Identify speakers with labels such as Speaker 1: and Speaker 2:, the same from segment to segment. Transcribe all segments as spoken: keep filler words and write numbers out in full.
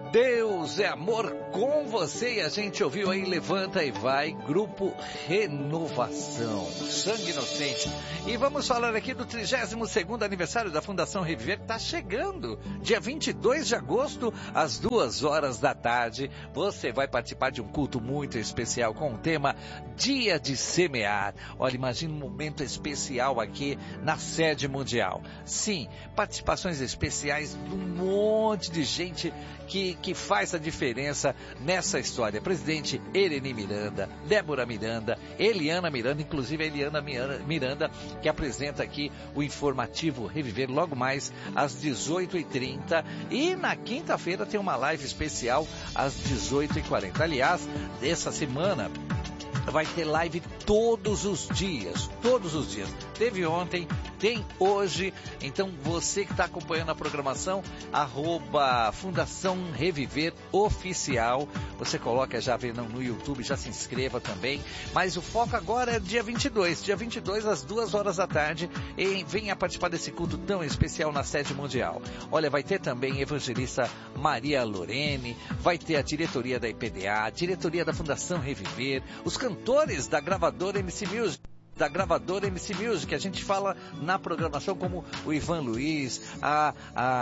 Speaker 1: Deus é amor com você. E a gente ouviu aí Levanta e Vai, Grupo Renovação, Sangue Inocente. E vamos falar aqui do trigésimo segundo aniversário da Fundação Reviver, que está chegando, dia vinte e dois de agosto, às duas horas da tarde. Você vai participar de um culto muito especial com o tema Dia de Semear. Olha, imagina um momento especial aqui na sede mundial. Sim, participações especiais de um monte de gente que, que faz a diferença nessa história. Presidente Ereni Miranda, Débora Miranda, Eliana Miranda, inclusive a Eliana Miranda, que apresenta aqui o informativo Reviver logo mais às dezoito e trinta. E na quinta-feira tem uma live especial às dezoito e quarenta. Aliás, essa semana vai ter live todos os dias, todos os dias. Teve ontem, tem hoje. Então você que está acompanhando a programação, arroba Fundação Reviver Oficial, você coloca, já vê no YouTube, já se inscreva também. Mas o foco agora é dia vinte e dois, dia vinte e dois às duas horas da tarde, e venha participar desse culto tão especial na sede mundial. Olha, vai ter também evangelista Maria Lorene, vai ter a diretoria da I P D A, a diretoria da Fundação Reviver, os cantores da gravadora M C Music, da gravadora M C Music, que a gente fala na programação, como o Ivan Luiz, a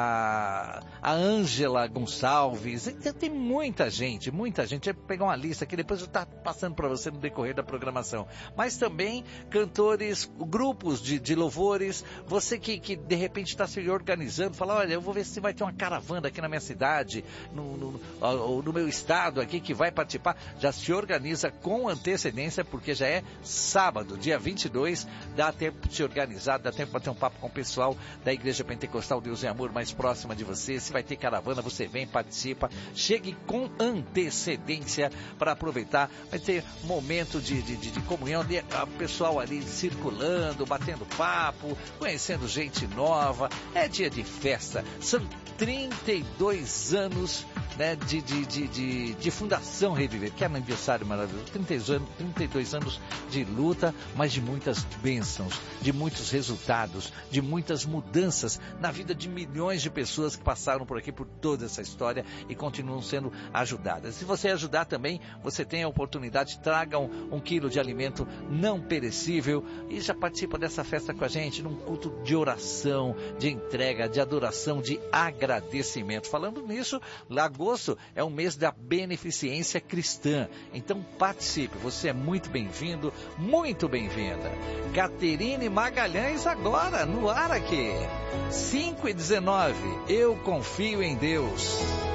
Speaker 1: a a Ângela Gonçalves. Tem muita gente, muita gente. Eu vou pegar uma lista aqui, depois eu estou passando para você no decorrer da programação. Mas também cantores, grupos de, de louvores. Você que, que de repente está se organizando, fala, olha, eu vou ver se vai ter uma caravana aqui na minha cidade, no, no, no, no meu estado aqui, que vai participar. Já se organiza com antecedência, porque já é sábado, dia vinte e dois, dá tempo de se organizar, dá tempo para ter um papo com o pessoal da Igreja Pentecostal Deus é Amor mais próxima de você. Se vai ter caravana, você vem, participa, chegue com antecedência para aproveitar. Vai ter momento de, de, de, de comunhão, de, a pessoal ali circulando, batendo papo, conhecendo gente nova. É dia de festa, são trinta e dois anos, né, de, de, de, de, de Fundação Reviver, que é um aniversário maravilhoso, trinta e dois anos de luta, mas de muitas bênçãos, de muitos resultados, de muitas mudanças na vida de milhões de pessoas que passaram por aqui, por toda essa história e continuam sendo ajudadas. Se você ajudar também, você tem a oportunidade, traga um, um quilo de alimento não perecível e já participa dessa festa com a gente, num culto de oração, de entrega, de adoração, de agradecimento. Falando nisso, agosto é o mês da beneficência cristã, então participe, você é muito bem-vindo, muito bem-vinda. Caterine Magalhães agora, no ar aqui, cinco e dezenove, eu confio em Deus.